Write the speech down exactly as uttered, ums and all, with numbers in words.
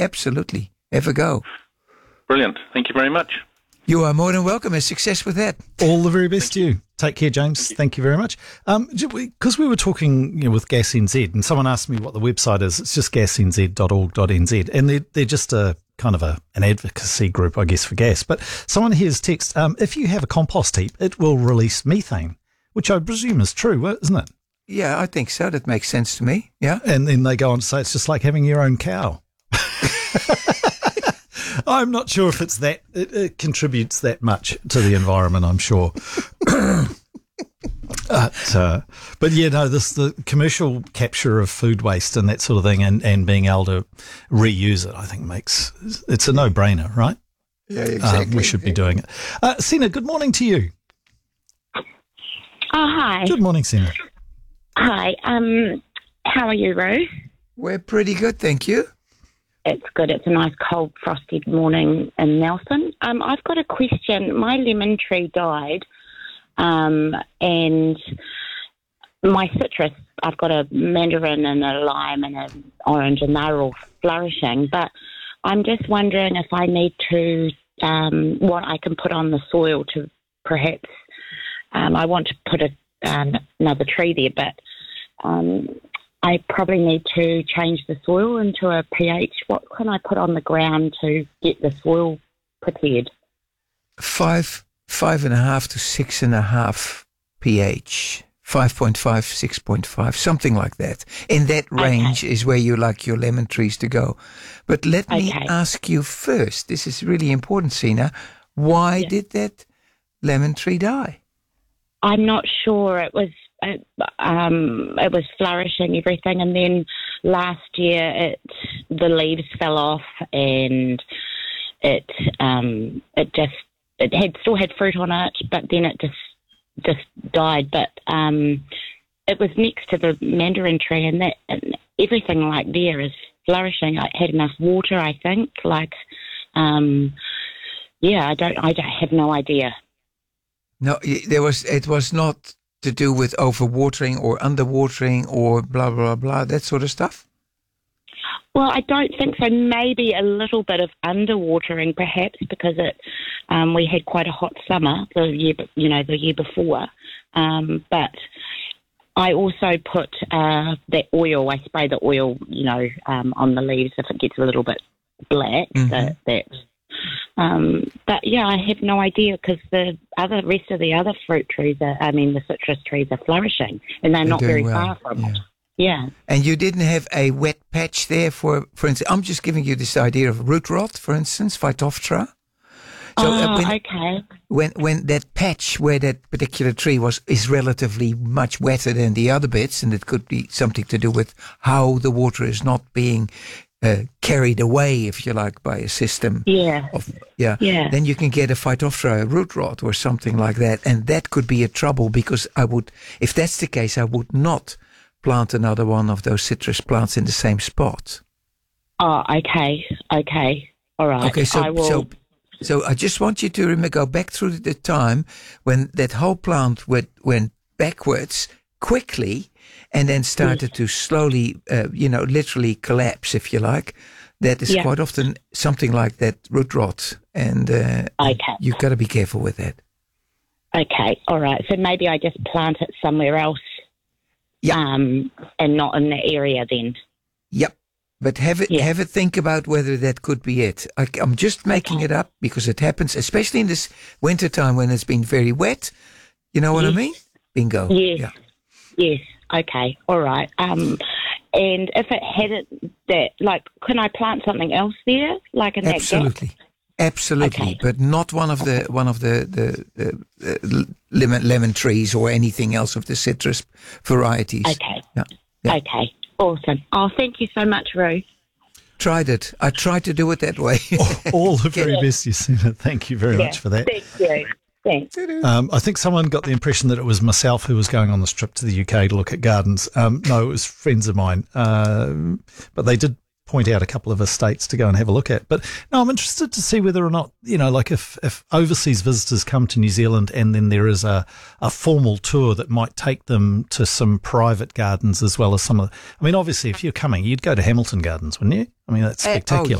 absolutely. Have a go. Brilliant. Thank you very much. You are more than welcome, and success with that. All the very best to you. Take care, James. Thank you, Thank you very much. Um, because we were talking, you know, with Gas N Z, and someone asked me what the website is. It's just gas n z dot org dot n z, and they're, they're just a kind of a an advocacy group, I guess, for gas. But someone here's text, um, if you have a compost heap, it will release methane, which I presume is true, isn't it? Yeah, I think so. That makes sense to me. Yeah. And then they go on to say it's just like having your own cow. I'm not sure if it's that, it, it contributes that much to the environment, I'm sure. but, uh, but yeah, no, this, the commercial capture of food waste and that sort of thing, and, and being able to reuse it, I think makes, it's a no-brainer, right? Yeah, exactly. Uh, we should be doing it. Uh, Sina, good morning to you. Oh, hi. Good morning, Sina. Hi. Um, how are you, Rose? We're pretty good, thank you. It's good. It's a nice cold, frosty morning in Nelson. Um, I've got a question. My lemon tree died, um, and my citrus, I've got a mandarin and a lime and an orange, and they're all flourishing. But I'm just wondering if I need to, um, what I can put on the soil to perhaps, um, I want to put a, um, another tree there, but um, I probably need to change the soil into a pH. What can I put on the ground to get the soil prepared? Five, five and a half to six and a half pH. five point five, six point five, something like that. In that range okay. is where you like your lemon trees to go. But let me okay. ask you first, this is really important, Sina, why yeah. did that lemon tree die? I'm not sure. It was it, um, it was flourishing, everything, and then last year it the leaves fell off, and it um, it just it had still had fruit on it, but then it just just died. But um, it was next to the mandarin tree, and that and everything like there is flourishing. It had enough water, I think. Like, um, yeah, I don't, I don't have no idea. No, there was. It was not to do with overwatering or underwatering or blah blah blah that sort of stuff. Well, I don't think so. Maybe a little bit of underwatering, perhaps, because it um, we had quite a hot summer the year, you know, the year before. Um, but I also put uh, that oil. I spray the oil, you know, um, on the leaves if it gets a little bit black. Mm-hmm. That. that Um, but yeah, I have no idea because the other rest of the other fruit trees, are, I mean, the citrus trees are flourishing, and they're, they're not very well. far from yeah. it. Yeah. And you didn't have a wet patch there for, for instance. I'm just giving you this idea of root rot, for instance, Phytophthora. So oh, uh, when, okay. When when that patch where that particular tree was is relatively much wetter than the other bits, and it could be something to do with how the water is not being Uh, carried away, if you like, by a system. Yeah. Of, yeah. Yeah. Then you can get a Phytophthora root rot or something like that. And that could be a trouble because I would, if that's the case, I would not plant another one of those citrus plants in the same spot. Oh, okay. Okay. All right. Okay. So, I will... so, so I just want you to remember, go back through the time when that whole plant went, went backwards quickly, and then started to slowly, uh, you know, literally collapse, if you like. That is yeah. quite often something like that root rot. And uh, okay. you've got to be careful with that. Okay, all right. So maybe I just plant it somewhere else yeah. um, and not in the area then. Yep. But have it, yeah. have a think about whether that could be it. I, I'm just making okay. it up because it happens, especially in this winter time when it's been very wet. You know what yes. I mean? Bingo. Yes. Yeah. Yes. Okay. All right. Um, and if it had it that, like, can I plant something else there, like in Absolutely. that gap? Absolutely, okay. but not one of the one of the the, the, the lemon lemon trees or anything else of the citrus varieties. Okay. Yeah. Yeah. Okay. Awesome. Oh, thank you so much, Ruth. Tried it. I tried to do it that way. All the very yeah. best, Yasina. Thank you very yeah. much for that. Thank you. Thanks. Um, I think someone got the impression that it was myself who was going on this trip to the U K to look at gardens. Um, no, it was friends of mine. Uh, but they did point out a couple of estates to go and have a look at. But no, I'm interested to see whether or not, you know, like if, if overseas visitors come to New Zealand and then there is a, a formal tour that might take them to some private gardens as well as some of the, I mean, obviously, if you're coming, you'd go to Hamilton Gardens, wouldn't you? I mean, that's spectacular. Uh, oh,